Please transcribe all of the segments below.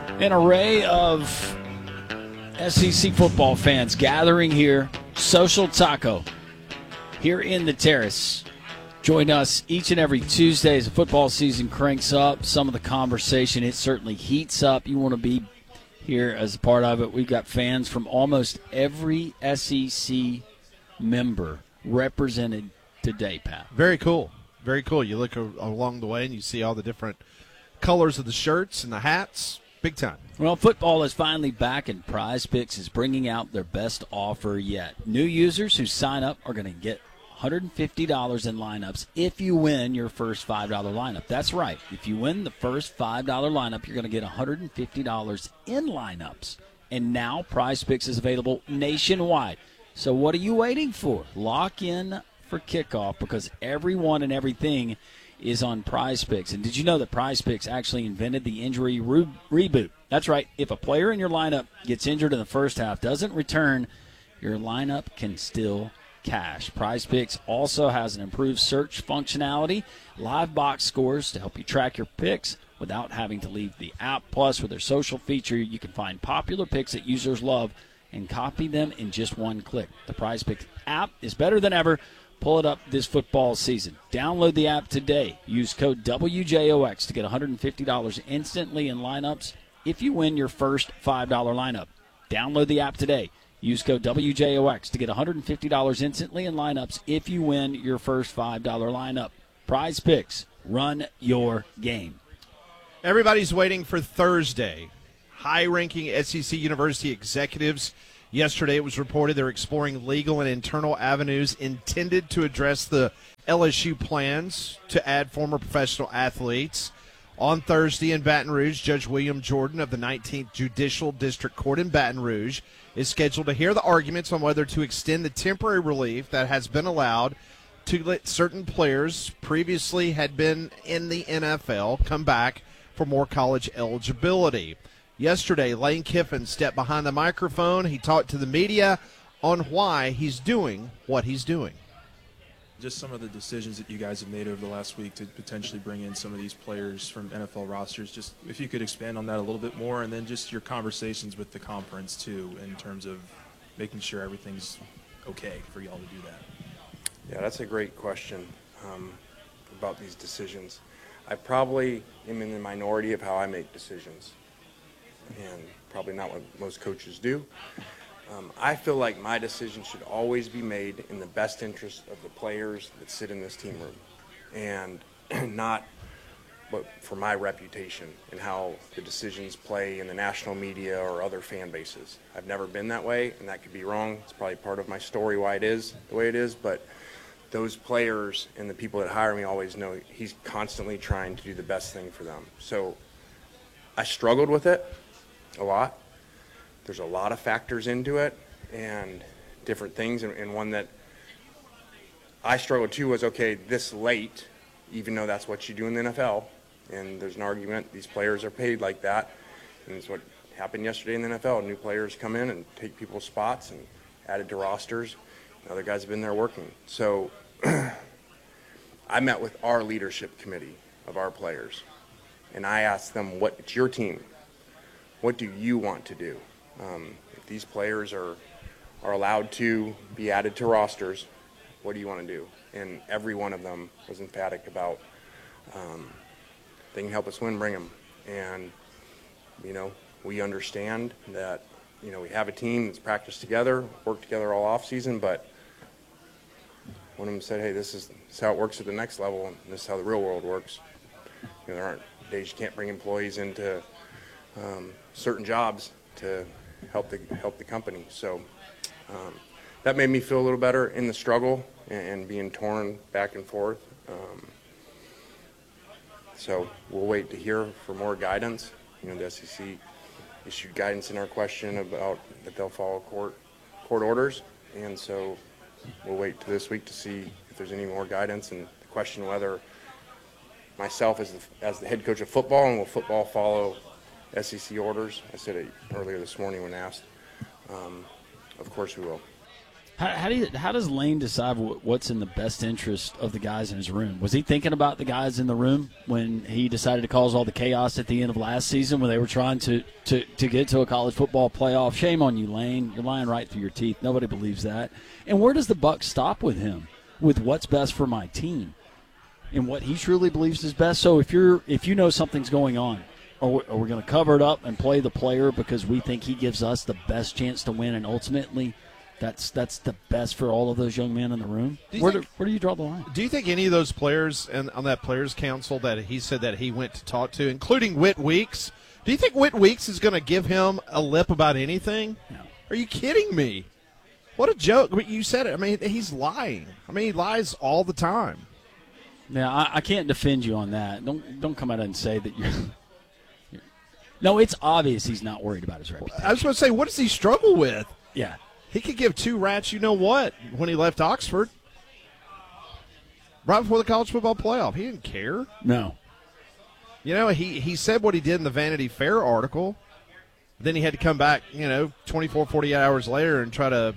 An array of SEC football fans gathering here, Social Taco, here in the Terrace. Join us each and every Tuesday as the football season cranks up. Some of the conversation, it certainly heats up. You want to be here as a part of it. We've got fans from almost every SEC member represented today, Pat. Very cool. Very cool. You look along the way and you see all the different colors of the shirts and the hats. Big time. Well, football is finally back, and Prize Picks is bringing out their best offer yet. New users who sign up are going to get $150 in lineups if you win your first $5 lineup. That's right. If you win the first $5 lineup, you're going to get $150 in lineups. And now Prize Picks is available nationwide. So what are you waiting for? Lock in for kickoff, because everyone and everything is on Prize Picks. And did you know that Prize Picks actually invented the injury reboot? That's right. If a player in your lineup gets injured in the first half, doesn't return, your lineup can still cash. Prize Picks also has an improved search functionality, live box scores to help you track your picks without having to leave the app. Plus, with their social feature, you can find popular picks that users love and copy them in just one click. The Prize Picks app is better than ever. Pull it up this football season. Download the app today. Use code WJOX to get $150 instantly in lineups if you win your first $5 lineup. Download the app today. Use code WJOX to get $150 instantly in lineups if you win your first $5 lineup. Prize Picks. Run your game. Everybody's waiting for Thursday. High-ranking SEC University executives. Yesterday it was reported they're exploring legal and internal avenues intended to address the LSU plans to add former professional athletes. On Thursday in Baton Rouge, Judge William Jordan of the 19th Judicial District Court in Baton Rouge is scheduled to hear the arguments on whether to extend the temporary relief that has been allowed to let certain players previously had been in the NFL come back for more college eligibility. Yesterday, Lane Kiffin stepped behind the microphone. He talked to the media on why he's doing what he's doing. Just some of the decisions that you guys have made over the last week to potentially bring in some of these players from NFL rosters. Just if you could expand on that a little bit more, and then just your conversations with the conference too, in terms of making sure everything's okay for y'all to do that. Yeah, that's a great question about these decisions. I probably am in the minority of how I make decisions, and probably not what most coaches do. I feel like my decision should always be made in the best interest of the players that sit in this team room, and not but for my reputation and how the decisions play in the national media or other fan bases. I've never been that way, and that could be wrong. It's probably part of my story why it is the way it is, but those players and the people that hire me always know he's constantly trying to do the best thing for them. So I struggled with it a lot. There's a lot of factors into it and different things, and one that I struggled too was, okay, this late, even though that's what you do in the NFL, and there's an argument, these players are paid like that, and it's what happened yesterday in the NFL. New players come in and take people's spots and added to rosters, and other guys have been there working. So I met with our leadership committee of our players, and I asked them, it's your team. What do you want to do? If these players are allowed to be added to rosters, what do you want to do? And every one of them was emphatic about they can help us win, bring them. And, we understand that, we have a team that's practiced together, worked together all off season, but one of them said, hey, this is how it works at the next level, and this is how the real world works. There aren't days you can't bring employees into certain jobs to help the company. So that made me feel a little better in the struggle and being torn back and forth. So we'll wait to hear for more guidance. The SEC issued guidance in our question about that they'll follow court orders, and so we'll wait to this week to see if there's any more guidance and question whether myself as the head coach of football, and will football follow SEC orders. I said it earlier this morning when asked. Of course we will. How does Lane decide what's in the best interest of the guys in his room? Was he thinking about the guys in the room when he decided to cause all the chaos at the end of last season when they were trying to get to a college football playoff? Shame on you, Lane. You're lying right through your teeth. Nobody believes that. And where does the buck stop with him, with what's best for my team and what he truly believes is best? So if you know something's going on, are we going to cover it up and play the player because we think he gives us the best chance to win, and ultimately that's the best for all of those young men in the room? Where do you draw the line? Do you think any of those players on that players' council that he said that he went to talk to, including Whit Weeks, do you think Whit Weeks is going to give him a lip about anything? No. Are you kidding me? What a joke. I mean, you said it. I mean, he's lying. I mean, he lies all the time. Now, I can't defend you on that. Don't come out and say that you're No, it's obvious he's not worried about his reputation. I was going to say, what does he struggle with? Yeah. He could give two rats you know what when he left Oxford. Right before the college football playoff. He didn't care. No. You know, he said what he did in the Vanity Fair article. Then he had to come back, 24, 48 hours later and try to,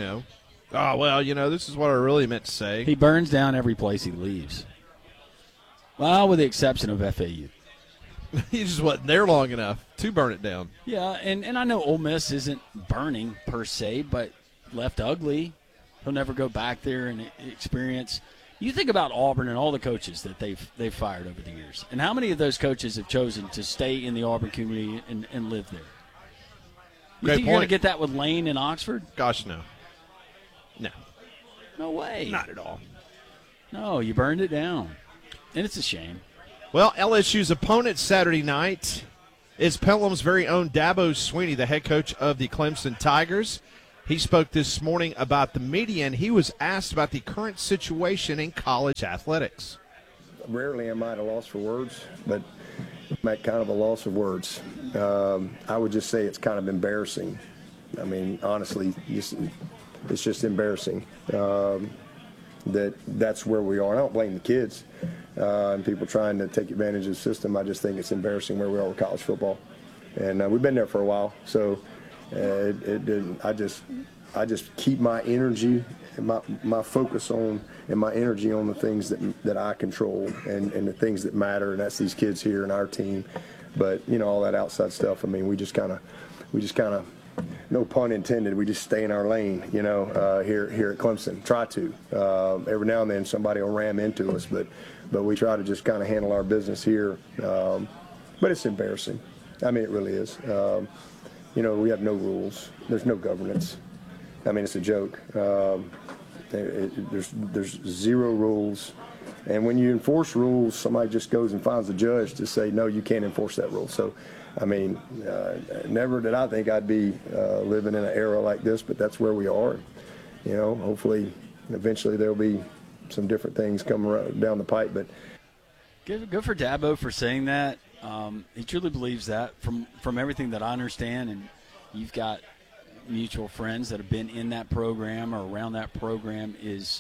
this is what I really meant to say. He burns down every place he leaves. Well, with the exception of FAU. He just wasn't there long enough to burn it down. Yeah, and I know Ole Miss isn't burning per se, but left ugly. He'll never go back there and experience. You think about Auburn and all the coaches that they've fired over the years, and how many of those coaches have chosen to stay in the Auburn community and live there? You Great think you're going to point. get that with Lane in Oxford? Gosh, no. No. No way. Not at all. No, you burned it down, and it's a shame. Well, LSU's opponent Saturday night is Pelham's very own Dabo Swinney, the head coach of the Clemson Tigers. He spoke this morning about the media, and he was asked about the current situation in college athletics. Rarely am I at a loss for words, but I'm at kind of a loss of words. I would just say it's kind of embarrassing. I mean, honestly, it's just embarrassing that's where we are. And I don't blame the kids and people trying to take advantage of the system. I just think it's embarrassing where we are with college football. And we've been there for a while, so I just keep my energy and my focus on and my energy on the things that I control and the things that matter, and that's these kids here and our team. But all that outside stuff, I mean, we just kind of, no pun intended, we just stay in our lane, here at Clemson. Try to. Every now and then somebody will ram into us, but we try to just kind of handle our business here. But it's embarrassing. I mean, it really is. We have no rules. There's no governance. I mean, it's a joke. There's zero rules. And when you enforce rules, somebody just goes and finds a judge to say, no, you can't enforce that rule. So, I mean, never did I think I'd be living in an era like this, but that's where we are. Hopefully, eventually there'll be some different things coming down the pipe. But good for Dabo for saying that. He truly believes that from everything that I understand, and you've got mutual friends that have been in that program or around that program.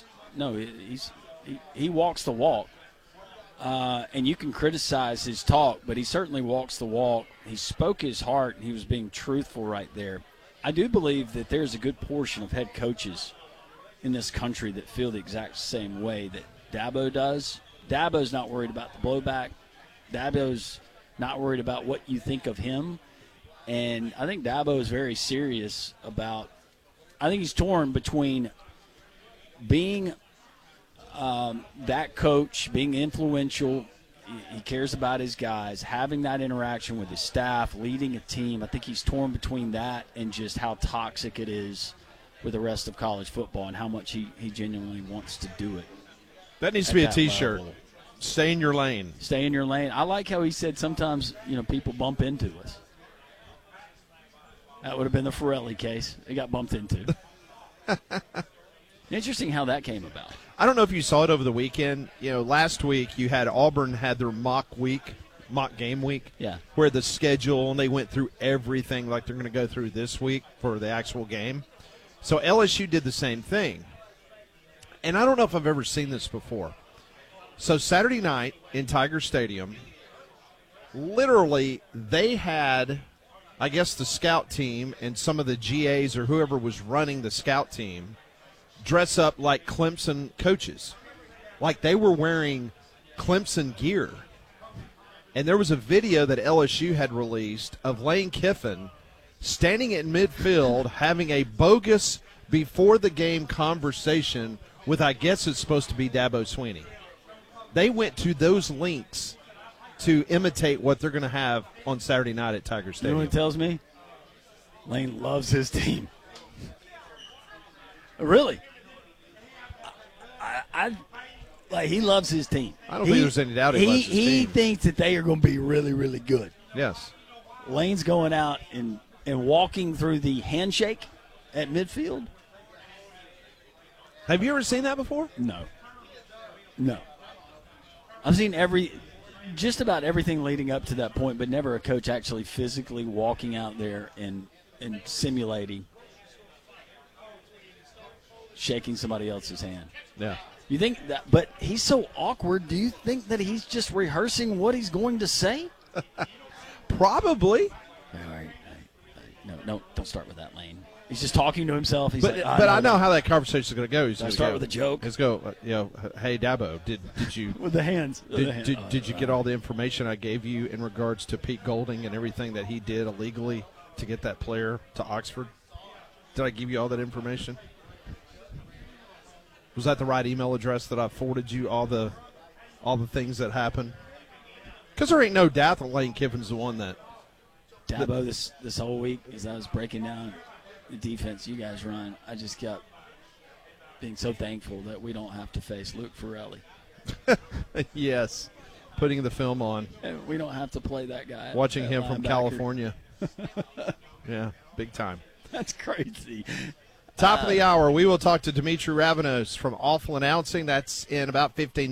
He walks the walk. And you can criticize his talk, but he certainly walks the walk. He spoke his heart, and he was being truthful right there. I do believe that there's a good portion of head coaches in this country that feel the exact same way that Dabo does. Dabo's not worried about the blowback. Dabo's not worried about what you think of him. And I think Dabo is very serious about – I think he's torn between being that coach, being influential. He cares about his guys, having that interaction with his staff, leading a team. I think he's torn between that and just how toxic it is with the rest of college football and how much he genuinely wants to do it. That needs to be a T-shirt. Level. Stay in your lane. Stay in your lane. I like how he said sometimes, people bump into us. That would have been the Ferrelli case. They got bumped into. Interesting how that came about. I don't know if you saw it over the weekend. Last week you had Auburn had their mock game week. Yeah. Where the schedule, and they went through everything like they're going to go through this week for the actual game. So LSU did the same thing. And I don't know if I've ever seen this before. So Saturday night in Tiger Stadium, literally they had, I guess, the scout team and some of the GAs or whoever was running the scout team dress up like Clemson coaches. Like they were wearing Clemson gear. And there was a video that LSU had released of Lane Kiffin standing in midfield having a bogus before-the-game conversation with, I guess it's supposed to be Dabo Swinney. They went to those links to imitate what they're going to have on Saturday night at Tiger You Stadium. know what it tells me? Lane loves his team. Really? I like he loves his team. I don't think there's any doubt he loves his He team. thinks that they are going to be really, really good. Yes. Lane's going out and walking through the handshake at midfield. Have you ever seen that before? No. I've seen just about everything leading up to that point, but never a coach actually physically walking out there and simulating shaking somebody else's hand. Yeah. You think that, but he's so awkward. Do you think that he's just rehearsing what he's going to say? Probably. All right. No, don't start with that, Lane. He's just talking to himself. He's But like, I know how that conversation is going to go. He's Should I going to start go with a joke? Let's go. Hey Dabo, did you with the hands. did you get all the information I gave you in regards to Pete Golding and everything that he did illegally to get that player to Oxford? Did I give you all that information? Was that the right email address that I forwarded you all the things that happened? Because there ain't no doubt that Lane Kiffin's the one that. Dabo, this whole week, as I was breaking down the defense you guys run, I just kept being so thankful that we don't have to face Luke Ferrelli. Yes, putting the film on, And we don't have to play that guy. watching that him from linebacker. California. Yeah, big time. That's crazy. Top of the hour, we will talk to Dimitri Ravanos from Awful Announcing. That's in about 15